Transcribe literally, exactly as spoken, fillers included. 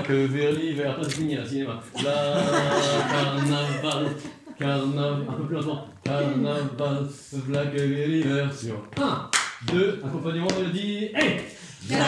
que vers l'hiver. Toi, c'est fini, là, cinéma. La carnaval, carnaval, un peu plus lentement. Carnaval, v'là que vers l'hiver sur un, deux, accompagnement mélodie, et